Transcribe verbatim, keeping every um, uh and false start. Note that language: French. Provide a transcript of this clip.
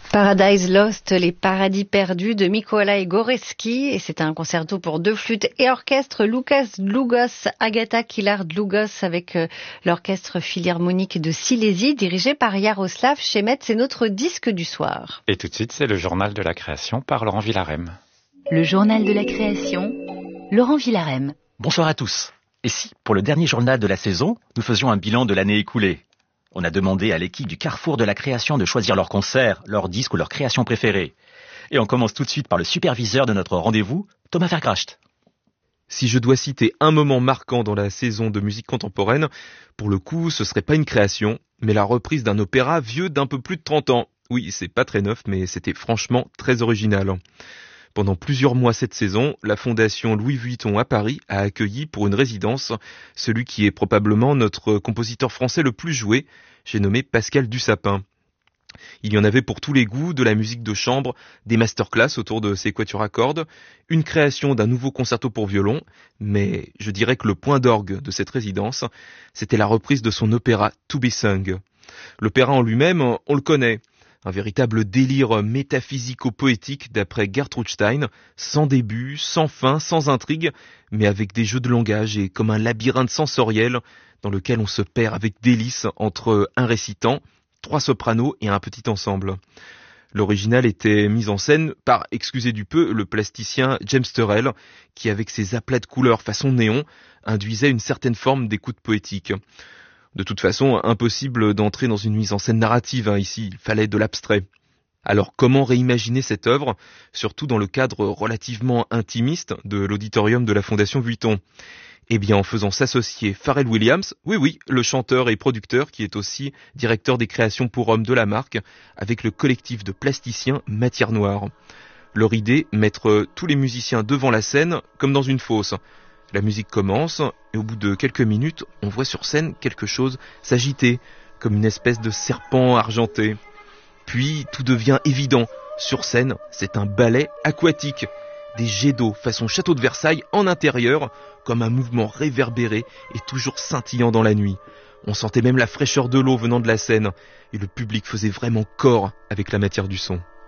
Paradise Lost, les paradis perdus de Mikołaj Górecki, et c'est un concerto pour deux flûtes et orchestre. Łukasz Długos, Agata Kilar-Długos avec euh, l'orchestre philharmonique de Silésie dirigé par Jaroslav Šemec. C'est notre disque du soir. Et tout de suite, c'est le journal de la création par Laurent Villarem. Le journal de la création, Laurent Villarem. Bonsoir à tous. Et si, pour le dernier journal de la saison, nous faisions un bilan de l'année écoulée? On a demandé à l'équipe du Carrefour de la création de choisir leur concert, leur disque ou leur création préférée. Et on commence tout de suite par le superviseur de notre rendez-vous, Thomas Vergracht. Si je dois citer un moment marquant dans la saison de musique contemporaine, pour le coup, ce serait pas une création, mais la reprise d'un opéra vieux d'un peu plus de trente ans. Oui, c'est pas très neuf, mais c'était franchement très original. Pendant plusieurs mois cette saison, la Fondation Louis Vuitton à Paris a accueilli pour une résidence celui qui est probablement notre compositeur français le plus joué, j'ai nommé Pascal Dussapin. Il y en avait pour tous les goûts, de la musique de chambre, des masterclass autour de ses quatuors à cordes, une création d'un nouveau concerto pour violon, mais je dirais que le point d'orgue de cette résidence, c'était la reprise de son opéra To Be Sung. L'opéra en lui-même, on le connaît. Un véritable délire métaphysico-poétique d'après Gertrude Stein, sans début, sans fin, sans intrigue, mais avec des jeux de langage et comme un labyrinthe sensoriel dans lequel on se perd avec délice entre un récitant, trois sopranos et un petit ensemble. L'original était mis en scène par, excusez du peu, le plasticien James Turrell, qui avec ses aplats de couleurs façon néon, induisait une certaine forme d'écoute poétique. De toute façon, impossible d'entrer dans une mise en scène narrative, hein, ici, il fallait de l'abstrait. Alors comment réimaginer cette œuvre, surtout dans le cadre relativement intimiste de l'auditorium de la Fondation Vuitton? Eh bien en faisant s'associer Pharrell Williams, oui oui, le chanteur et producteur qui est aussi directeur des créations pour hommes de la marque, avec le collectif de plasticiens Matière Noire. Leur idée, mettre tous les musiciens devant la scène comme dans une fosse. La musique commence, et au bout de quelques minutes, on voit sur scène quelque chose s'agiter, comme une espèce de serpent argenté. Puis, tout devient évident. Sur scène, c'est un ballet aquatique. Des jets d'eau façon château de Versailles en intérieur, comme un mouvement réverbéré et toujours scintillant dans la nuit. On sentait même la fraîcheur de l'eau venant de la scène, et le public faisait vraiment corps avec la matière du son.